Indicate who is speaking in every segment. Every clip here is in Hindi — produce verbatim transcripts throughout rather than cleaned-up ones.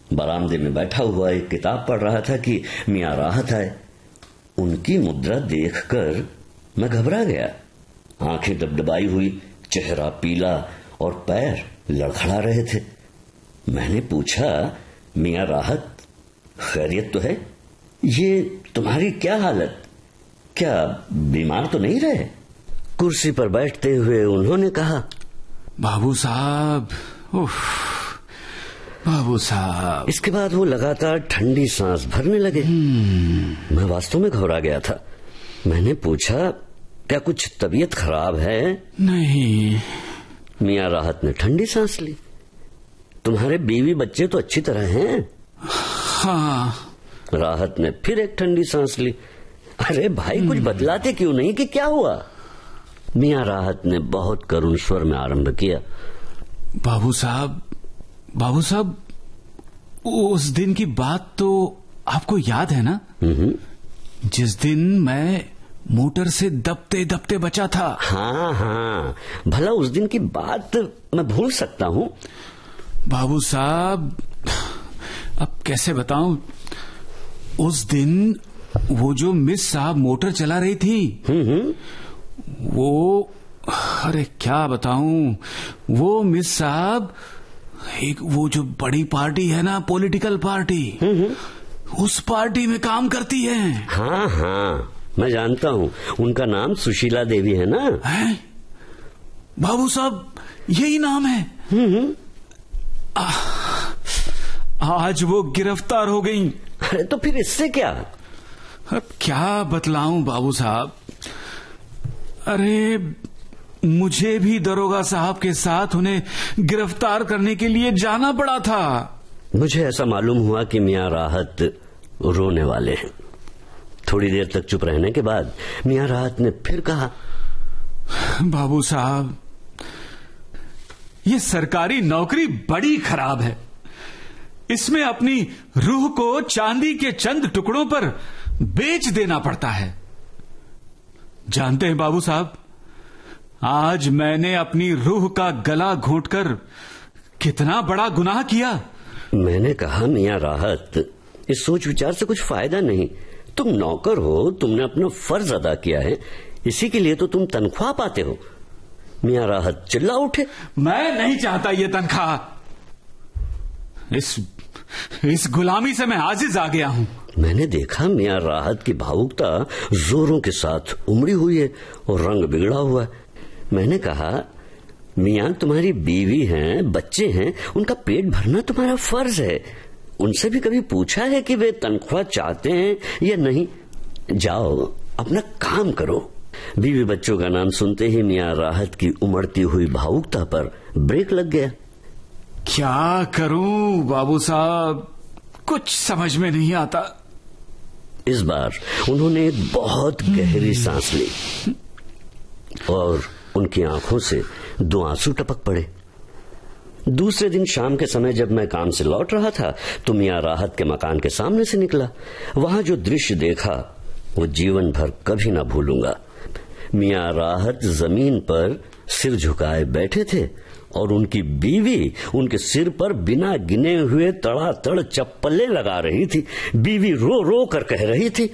Speaker 1: बरामदे में बैठा हुआ एक किताब पढ़ रहा था कि मियां राहत आए। उनकी मुद्रा देखकर मैं घबरा गया। आंखें दबदबाई हुई, चेहरा पीला और पैर लड़खड़ा रहे थे। मैंने पूछा, मियां राहत, खैरियत तो है? ये तुम्हारी क्या हालत? क्या बीमार तो नहीं रहे? कुर्सी पर बैठते हुए उन्होंने कहा,
Speaker 2: बाबू साहब, उफ, बाबू साहब।
Speaker 1: इसके बाद वो लगातार ठंडी सांस भरने लगे। मैं वास्तव में घबरा गया था। मैंने पूछा, क्या कुछ तबीयत खराब है?
Speaker 2: नहीं।
Speaker 1: मियां राहत ने ठंडी सांस ली। तुम्हारे बीवी बच्चे तो अच्छी तरह हैं?
Speaker 2: हाँ।
Speaker 1: राहत ने फिर एक ठंडी सांस ली। अरे भाई, कुछ बतलाते क्यों नहीं कि क्या हुआ? मियां राहत ने बहुत करुण स्वर में आरंभ किया,
Speaker 2: बाबू साहब, बाबू साहब, उस दिन की बात तो आपको याद है ना? जिस दिन मैं मोटर से दबते दबते बचा था।
Speaker 1: हाँ हाँ, भला उस दिन की बात मैं भूल सकता हूँ?
Speaker 2: बाबू साहब, अब कैसे बताऊं? उस दिन वो जो मिस साहब मोटर चला रही थी, वो, अरे क्या बताऊं, वो मिस साहब एक वो जो बड़ी पार्टी है ना, पॉलिटिकल पार्टी, उस पार्टी में काम करती है।
Speaker 1: हाँ हाँ, मैं जानता हूँ। उनका नाम सुशीला देवी है ना?
Speaker 2: है? बाबू साहब, यही नाम है। आ, आज वो गिरफ्तार हो गई।
Speaker 1: अरे तो फिर इससे क्या?
Speaker 2: अब क्या बतलाऊं बाबू साहब। अरे मुझे भी दरोगा साहब के साथ उन्हें गिरफ्तार करने के लिए जाना पड़ा था।
Speaker 1: मुझे ऐसा मालूम हुआ कि मियां राहत रोने वाले हैं। थोड़ी देर तक चुप रहने के बाद मियां राहत ने फिर कहा,
Speaker 2: बाबू साहब, ये सरकारी नौकरी बड़ी खराब है। इसमें अपनी रूह को चांदी के चंद टुकड़ों पर बेच देना पड़ता है। जानते हैं बाबू साहब, आज मैंने अपनी रूह का गला घोंटकर कितना बड़ा गुनाह किया।
Speaker 1: मैंने कहा, मियां राहत, इस सोच विचार से कुछ फायदा नहीं। तुम नौकर हो, तुमने अपना फर्ज अदा किया है, इसी के लिए तो तुम तनख्वाह पाते हो। मियां राहत चिल्ला उठे,
Speaker 2: मैं नहीं चाहता ये तनख्वाह। इस इस गुलामी से मैं आजिज आ गया हूं।
Speaker 1: मैंने देखा मियां राहत की भावुकता जोरों के साथ उमड़ी हुई है और रंग बिगड़ा हुआ है। मैंने कहा, मियां, तुम्हारी बीवी हैं, बच्चे हैं, उनका पेट भरना तुम्हारा फर्ज है। उनसे भी कभी पूछा है कि वे तनख्वाह चाहते हैं या नहीं? जाओ अपना काम करो। बीवी बच्चों का नाम सुनते ही मियां राहत की उमड़ती हुई भावुकता पर ब्रेक लग गया।
Speaker 2: क्या करूं बाबू साहब, कुछ समझ में नहीं आता।
Speaker 1: इस बार उन्होंने एक बहुत गहरी सांस ली और उनकी आंखों से दो आंसू टपक पड़े। दूसरे दिन शाम के समय जब मैं काम से लौट रहा था तो मियां राहत के मकान के सामने से निकला। वहां जो दृश्य देखा वो जीवन भर कभी ना भूलूंगा। मियां राहत जमीन पर सिर झुकाए बैठे थे और उनकी बीवी उनके सिर पर बिना गिने हुए तड़ातड़ चप्पलें लगा रही थी। बीवी रो रो कर कह रही थी,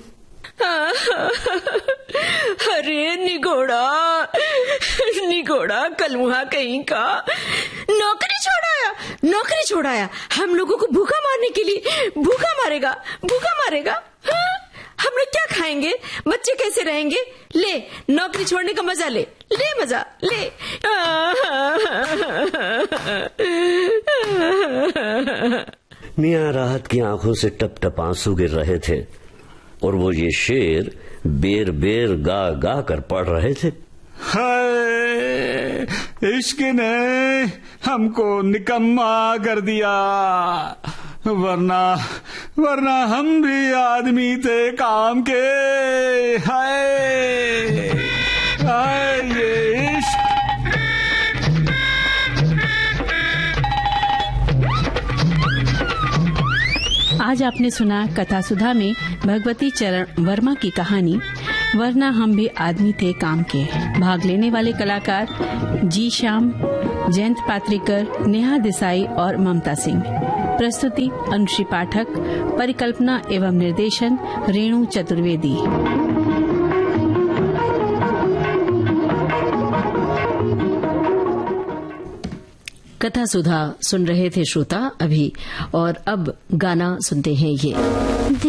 Speaker 3: अरे निगोड़ा, निगोड़ा कलमुहा कहीं का, नौकरी छोड़ाया, नौकरी छोड़ाया, हम लोगों को भूखा मारने के लिए, भूखा मारेगा, भूखा मारेगा। हाँ? हम लोग क्या खाएंगे, बच्चे कैसे रहेंगे? ले, नौकरी छोड़ने का मजा ले, ले मजा ले।
Speaker 1: मियां राहत की आंखों से टप टप आंसू गिर रहे थे और वो ये शेर बेर बेर गा गा कर पढ़ रहे थे।
Speaker 2: हाय, इश्क ने हमको निकम्मा कर दिया, वरना वरना हम भी आदमी थे काम के। हाय हाय ये इश्क।
Speaker 4: आज आपने सुना कथा सुधा में भगवती चरण वर्मा की कहानी वरना हम भी आदमी थे काम के। भाग लेने वाले कलाकार जी श्याम, जयंत पात्रिकर, नेहा देसाई और ममता सिंह। प्रस्तुति अनुश्री पाठक, परिकल्पना एवं निर्देशन रेणु चतुर्वेदी। कथा सुधा सुन रहे थे श्रोता अभी, और अब गाना सुनते हैं ये।